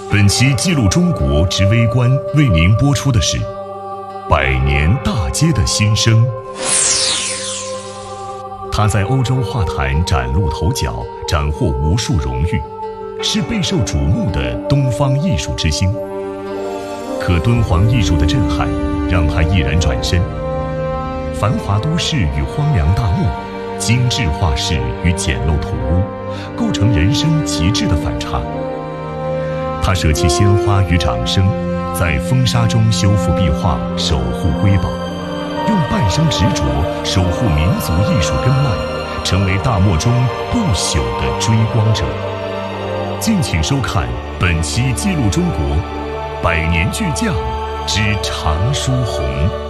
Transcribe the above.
本期记录中国之微观为您播出的是百年大街的新生。他在欧洲画坛崭露头角，斩获无数荣誉，是备受瞩目的东方艺术之星。可敦煌艺术的震撼让他毅然转身，繁华都市与荒凉大漠，精致画室与简陋土屋，构成人生极致的反差。他舍弃鲜花与掌声，在风沙中修复壁画，守护瑰宝，用半生执着守护民族艺术根脉，成为大漠中不朽的追光者。敬请收看本期《记录中国》百年巨匠之常书鸿。